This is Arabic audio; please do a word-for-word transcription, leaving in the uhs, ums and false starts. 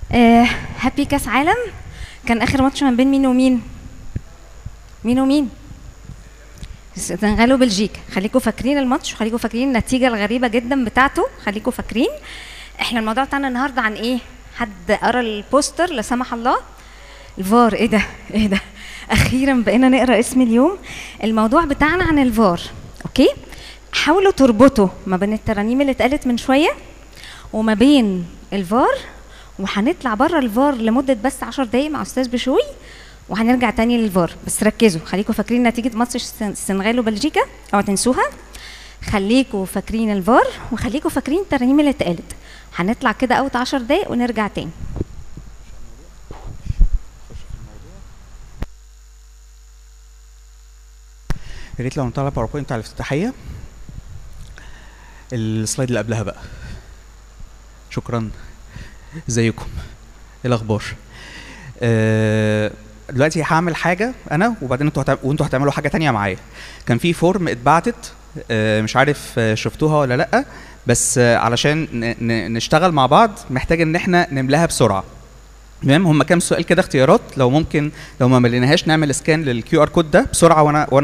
آه، هابي كاس عالم. كان اخر ماتش ما بين مين ومين؟ مين ومين؟ السنغال وبلجيكا. خليكم فاكرين الماتش، خليكم فاكرين النتيجه الغريبه جدا بتاعته، خليكم فاكرين. احنا الموضوع بتاعنا النهارده عن ايه؟ حد قرا البوستر لا سمح الله؟ الفار. ايه ده ايه ده اخيرا بقينا نقرا اسم اليوم. الموضوع بتاعنا عن الفار. اوكي، حاولوا تربطوا ما بين الترانيم اللي اتقالت من شويه وما بين الفار، وهنطلع بره الفار لمده بس عشر دقايق مع استاذ بشوي وهنرجع تاني للفار. بس ركزوا، خليكم فاكرين نتيجه ماتش السنغال وبلجيكا، اوعوا تنسوها. خليكم فاكرين الفار وخليكم فاكرين الترانيم اللي اتقالت. هنطلع كده اوت عشر دقايق ونرجع تاني. يا ريت لو نطلع باوربوينت على الافتتاحيه. السلايد اللي قبلها بقى. شكرا. ازيكم؟ ايه الاخبار؟ أه دلوقتي هعمل حاجه انا، وبعدين انتوا هتعملوا وانتوا هتعملوا حاجه تانية معايا. كان في فورم اتبعتت، أه مش عارف شفتوها ولا لا، بس أه علشان نشتغل مع بعض محتاج ان احنا نملاها بسرعه. تمام؟ هم كام سؤال كده اختيارات، لو ممكن لو ما مليناهاش نعمل سكان للكيو ار كود ده بسرعه وانا وانا